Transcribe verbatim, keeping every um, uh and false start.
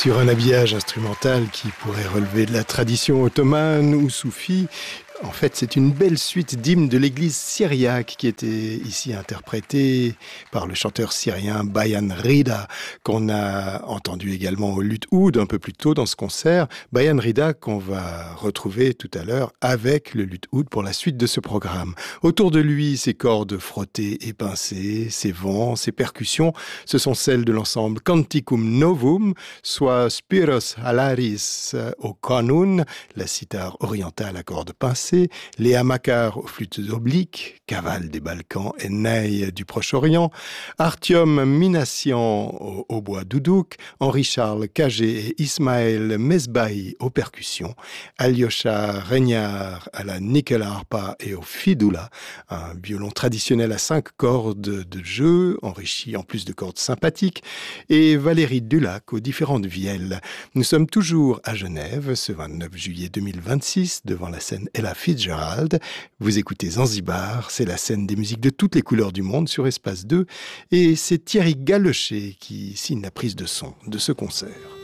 Sur un habillage instrumental qui pourrait relever de la tradition ottomane ou soufie. En fait, c'est une belle suite d'hymnes de l'église syriaque qui était ici interprétée par le chanteur syrien Bayan Rida, qu'on a entendu également au luth oud un peu plus tôt dans ce concert. Bayan Rida qu'on va retrouver tout à l'heure avec le luth oud pour la suite de ce programme. Autour de lui, ses cordes frottées et pincées, ses vents, ses percussions, ce sont celles de l'ensemble Canticum Novum, soit Spiros Halaris au kanun, la cithare orientale à cordes pincées, les hamakars aux flûtes obliques, Kaval des Balkans et Ney du Proche-Orient, Artyom Minassian au hautbois doudouk, Henri-Charles Cagé et Ismaël Mesbahi aux percussions, Alyosha Regnard à la nickel harpa et au fidoula, un violon traditionnel à cinq cordes de jeu, enrichi en plus de cordes sympathiques, et Valérie Dulac aux différentes vielles. Nous sommes toujours à Genève, ce vingt-neuf juillet deux mille vingt-six, devant la scène Ella Fitzgerald. Vous écoutez Zanzibar, c'est la scène des musiques de toutes les couleurs du monde sur Espace deux, et c'est Thierry Galochet qui signe la prise de son de ce concert.